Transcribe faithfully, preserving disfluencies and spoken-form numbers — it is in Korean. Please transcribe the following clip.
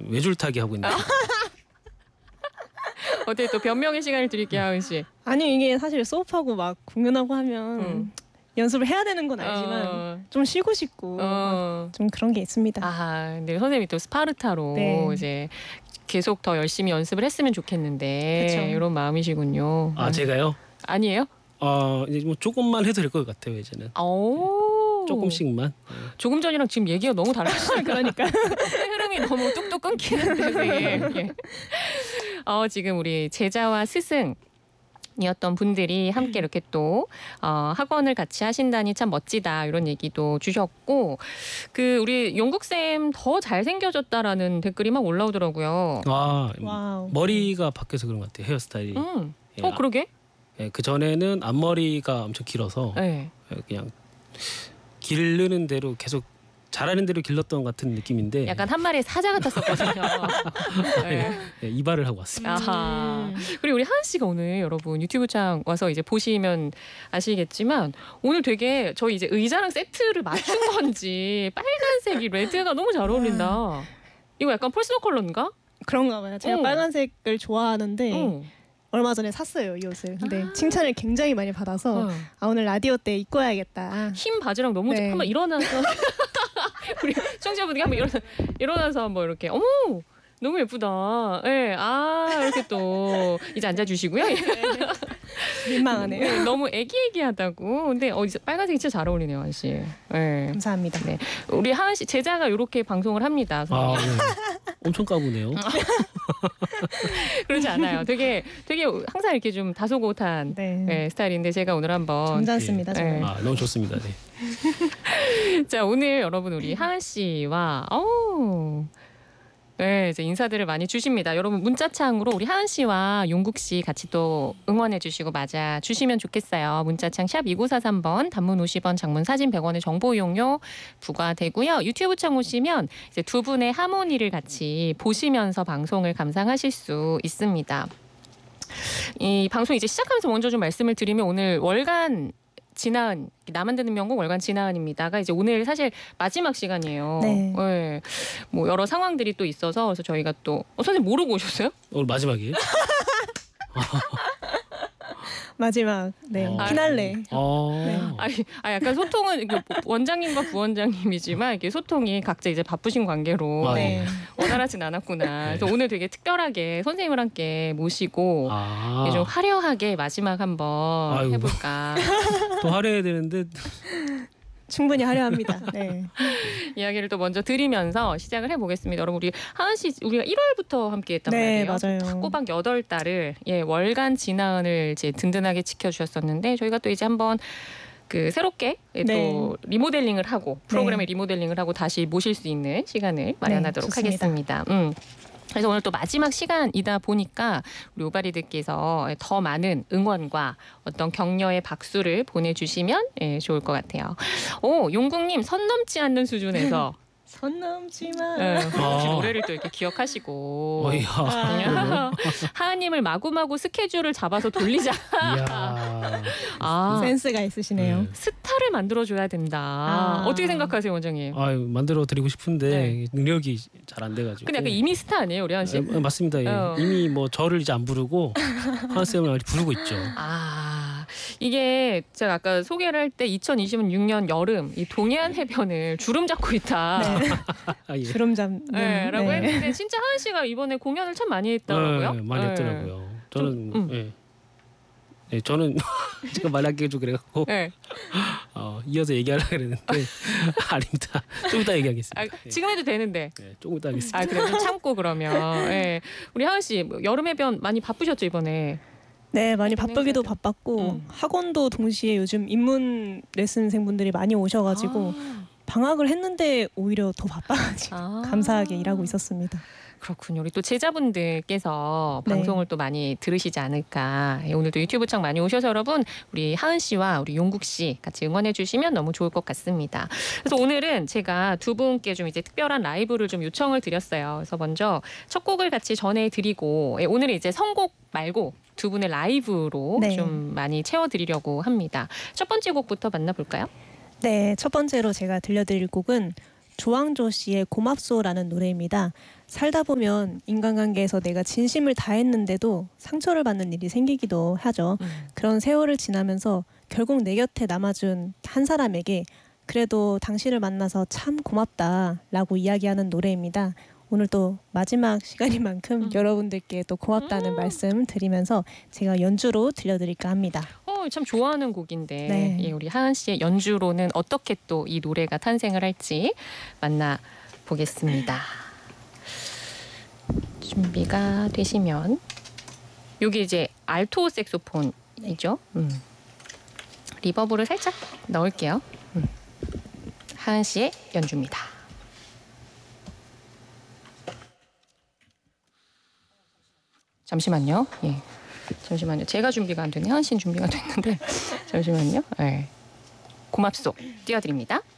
외줄타기 하고 있는. 어떻게 또 변명의 시간을 드릴게요, 하은 씨. 아니 이게 사실 수업하고 막 공연하고 하면 음. 연습을 해야 되는 건 알지만 어. 좀 쉬고 싶고 어. 좀 그런 게 있습니다. 아, 근데 선생님이 또 스파르타로 네. 이제 계속 더 열심히 연습을 했으면 좋겠는데 그쵸. 이런 마음이시군요. 아 제가요? 아니에요? 어 이제 뭐 조금만 해도 될 것 같아요 이제는. 오. 조금씩만. 조금 전이랑 지금 얘기가 너무 달라졌어요. 그러니까 흐름이 너무 뚝뚝 끊기는데 되게. 예. 어, 지금 우리 제자와 스승 이었던 분들이 함께 이렇게 또 어, 학원을 같이 하신다니 참 멋지다 이런 얘기도 주셨고 그 우리 용국쌤 더 잘생겨졌다라는 댓글이 막 올라오더라고요. 아 와우. 머리가 바뀌어서 그런 것 같아요 헤어스타일이. 음. 예, 어 그러게? 예, 그 전에는 앞머리가 엄청 길어서 네. 예, 그냥 기르는 대로 계속 자라는 대로 길렀던 것 같은 느낌인데 약간 한 마리의 사자 같았었거든요. 네. 예, 이발을 하고 왔습니다. 아하. 그리고 우리 하은 씨가 오늘 여러분 유튜브 창 와서 이제 보시면 아시겠지만 오늘 되게 저희 이제 의자랑 세트를 맞춘 건지 빨간색이 레드가 너무 잘 어울린다. 이거 약간 펄스너 컬러인가? 그런가 봐요. 제가 어. 빨간색을 좋아하는데 어. 얼마 전에 샀어요 이 옷을. 근데 아. 칭찬을 굉장히 많이 받아서 어. 아 오늘 라디오 때 입고 와야겠다. 흰 바지랑 너무 네. 한번 일어나서 우리 청자분들이 한번 일어나 일어나서 한번 이렇게 어머 너무 예쁘다. 예, 네. 아 이렇게 또 이제 앉아주시고요. 민망하네요. 네, 너무 애기애기하다고. 근데 어 빨간색이 진짜 잘 어울리네요, 하은 씨. 네. 감사합니다. 네, 우리 하은 씨 제자가 이렇게 방송을 합니다. 아, 네. 엄청 까부네요. 그러지 않아요. 되게 되게 항상 이렇게 좀 다소곳한 네. 네, 스타일인데 제가 오늘 한번 점잖습니다. 네. 정말. 아 너무 좋습니다. 네. 자 오늘 여러분 우리 하은 씨와 어우. 네, 이제 인사들을 많이 주십니다. 여러분 문자창으로 우리 하은 씨와 용국 씨 같이 또 응원해 주시고 맞아 주시면 좋겠어요. 문자창 샵 이구사삼 번, 단문 오십 원, 장문 사진 백 원의 정보 이용료 부과되고요. 유튜브 창 오시면 이제 두 분의 하모니를 같이 보시면서 방송을 감상하실 수 있습니다. 이 방송 이제 시작하면서 먼저 좀 말씀을 드리면 오늘 월간 진아은 나만 듣는 명곡 월간 진아은입니다가 이제 오늘 사실 마지막 시간이에요. 네. 네. 뭐 여러 상황들이 또 있어서 그래서 저희가 또 어, 선생님 모르고 오셨어요? 오늘 마지막이에요? 마지막 네 어. 피날레. 어. 네. 아니, 아 약간 소통은 이게 원장님과 부원장님이지만 이게 소통이 각자 이제 바쁘신 관계로 아, 네. 예. 원활하진 않았구나. 그래서 오늘 되게 특별하게 선생님을 함께 모시고 아. 좀 화려하게 마지막 한번 아이고. 해볼까. 또 하려야 되는데 충분히 화려합니다. 네. 이야기를 또 먼저 드리면서 시작을 해보겠습니다. 여러분 우리 하은 씨 우리가 일월부터 함께했단 네, 말이에요. 맞아요. 꼬박 여덟 달을 예 월간 진아은을 이제 든든하게 지켜주셨었는데 저희가 또 이제 한번 그 새롭게 예, 네. 또 리모델링을 하고 프로그램의 네. 리모델링을 하고 다시 모실 수 있는 시간을 마련하도록 좋습니다. 하겠습니다. 음. 그래서 오늘 또 마지막 시간이다 보니까 우리 오바리들께서 더 많은 응원과 어떤 격려의 박수를 보내주시면 예, 좋을 것 같아요. 오, 용국님 선 넘지 않는 수준에서 선 넘지만. 예, 혹시 아. 노래를 또 이렇게 기억하시고 어이야. 아, 하하님을 마구마구 스케줄을 잡아서 돌리자. 이야. 아, 센스가 있으시네요. 네. 스타를 만들어줘야 된다. 아. 어떻게 생각하세요, 원장님? 아유 만들어 드리고 싶은데 네. 능력이 잘 안 돼가지고. 근데 약간 이미 스타 아니에요, 우리 하은 씨? 예, 맞습니다. 예. 어. 이미 뭐 저를 이제 안 부르고 하은 쌤을 아직 부르고 있죠. 아, 이게 제가 아까 소개를 할 때 이천이십육 년 여름 이 동해안 해변을 주름 잡고 있다. 네. 아, 예. 주름 잡는. 네, 라고 네. 했는데 진짜 하은 씨가 이번에 공연을 참 많이 했더라고요. 네, 많이 네. 했더라고요. 저는 좀, 음. 예. 네, 저는 제가 말하기가 좀 그래갖고 네. 어, 이어서 얘기하려고 그랬는데 아닙니다. 좀 이따 얘기하겠습니다. 아, 지금 해도 되는데. 네, 조금 이따 하겠습니다. 아, 그래 좀 참고 그러면. 네. 우리 하은 씨 뭐 여름 해변 많이 바쁘셨죠 이번에? 네, 많이 진행 바쁘기도 자세. 바빴고 음. 학원도 동시에 요즘 입문 레슨생분들이 많이 오셔가지고 아. 방학을 했는데 오히려 더 바빠가지고 아. 감사하게 일하고 있었습니다. 그렇군요. 우리 또 제자분들께서 네. 방송을 또 많이 들으시지 않을까. 예, 오늘도 유튜브 창 많이 오셔서 여러분 우리 하은 씨와 우리 용국 씨 같이 응원해 주시면 너무 좋을 것 같습니다. 그래서 오늘은 제가 두 분께 좀 이제 특별한 라이브를 좀 요청을 드렸어요. 그래서 먼저 첫 곡을 같이 전해드리고 예, 오늘은 이제 선곡 말고 두 분의 라이브로 네. 좀 많이 채워드리려고 합니다. 첫 번째 곡부터 만나볼까요? 네, 첫 번째로 제가 들려드릴 곡은 조항조 씨의 고맙소라는 노래입니다. 살다 보면 인간관계에서 내가 진심을 다했는데도 상처를 받는 일이 생기기도 하죠. 음. 그런 세월을 지나면서 결국 내 곁에 남아준 한 사람에게 그래도 당신을 만나서 참 고맙다라고 이야기하는 노래입니다. 오늘 또 마지막 시간인 만큼 음. 여러분들께 또 고맙다는 음. 말씀 드리면서 제가 연주로 들려드릴까 합니다. 어, 참 좋아하는 곡인데 네. 예, 우리 하은 씨의 연주로는 어떻게 또 이 노래가 탄생을 할지 만나 보겠습니다. 준비가 되시면 여기 이제 알토 색소폰이죠. 음. 리버브를 살짝 넣을게요. 음. 하은 씨의 연주입니다. 잠시만요. 예. 잠시만요. 제가 준비가 안 되네. 하은 씨는 준비가 됐는데 잠시만요. 예. 고맙소 띄워드립니다.